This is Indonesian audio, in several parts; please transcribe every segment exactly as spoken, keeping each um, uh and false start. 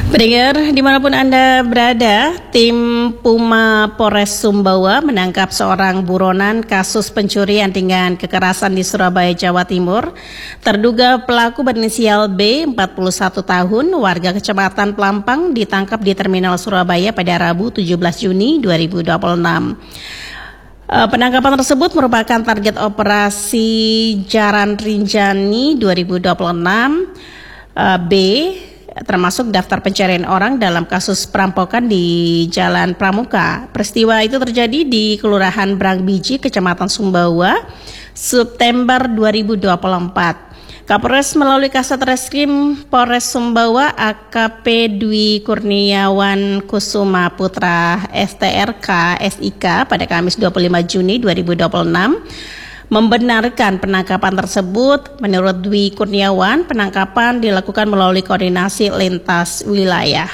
Pendengar, dimanapun Anda berada, tim Puma Polres Sumbawa menangkap seorang buronan kasus pencurian dengan kekerasan di Surabaya, Jawa Timur. Terduga pelaku berinisial B, empat puluh satu tahun, warga Kecamatan Pelampang, ditangkap di Terminal Surabaya pada Rabu tujuh belas Juni dua ribu dua puluh enam. Penangkapan tersebut merupakan target operasi Jaran Rinjani dua ribu dua puluh enam. B termasuk daftar pencarian orang dalam kasus perampokan di Jalan Pramuka. Peristiwa itu terjadi di Kelurahan Brangbiji, Kecamatan Sumbawa, September dua ribu dua puluh empat. Kapolres melalui Kasat Reskrim Polres Sumbawa A K P Dwi Kurniawan Kusuma Putra S T R K S I K pada Kamis dua puluh lima Juni dua ribu dua puluh enam membenarkan penangkapan tersebut. Menurut Dwi Kurniawan, penangkapan dilakukan melalui koordinasi lintas wilayah.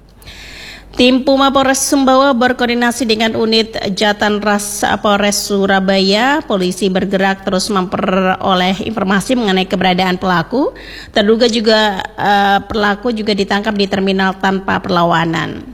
Tim Puma Polres Sumbawa berkoordinasi dengan unit Jatanras Polres Surabaya. Polisi bergerak terus memperoleh informasi mengenai keberadaan pelaku. Terduga juga uh, pelaku juga ditangkap di terminal tanpa perlawanan.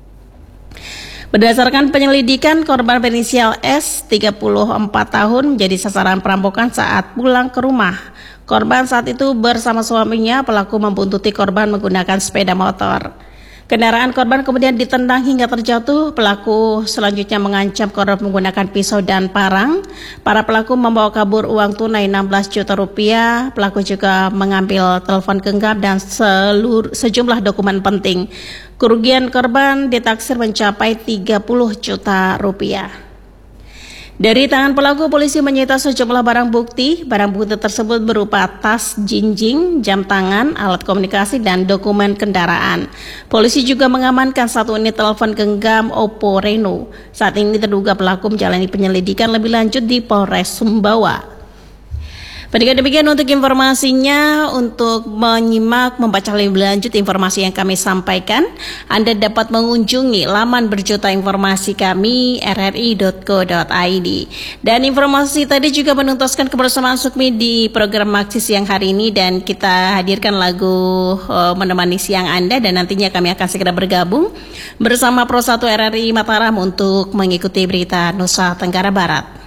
Berdasarkan penyelidikan, korban berinisial S, tiga puluh empat tahun, menjadi sasaran perampokan saat pulang ke rumah. Korban saat itu bersama suaminya. Pelaku membuntuti korban menggunakan sepeda motor. Kendaraan korban kemudian ditendang hingga terjatuh. Pelaku selanjutnya mengancam korban menggunakan pisau dan parang. Para pelaku membawa kabur uang tunai enam belas juta rupiah. Pelaku juga mengambil telepon genggam dan seluruh, sejumlah dokumen penting. Kerugian korban ditaksir mencapai tiga puluh juta rupiah. Dari tangan pelaku, polisi menyita sejumlah barang bukti. Barang bukti tersebut berupa tas jinjing, jam tangan, alat komunikasi, dan dokumen kendaraan. Polisi juga mengamankan satu unit telepon genggam Oppo Reno. Saat ini terduga pelaku menjalani penyelidikan lebih lanjut di Polres Sumbawa. Pendengar, demikian untuk informasinya. Untuk menyimak, membaca lebih lanjut informasi yang kami sampaikan, Anda dapat mengunjungi laman berjuta informasi kami r r i dot co dot i d. Dan informasi tadi juga menuntaskan kebersamaan Sukmi di program Maksi Siang hari ini, dan kita hadirkan lagu uh, menemani siang Anda, dan nantinya kami akan segera bergabung bersama Pro satu R R I Mataram untuk mengikuti berita Nusa Tenggara Barat.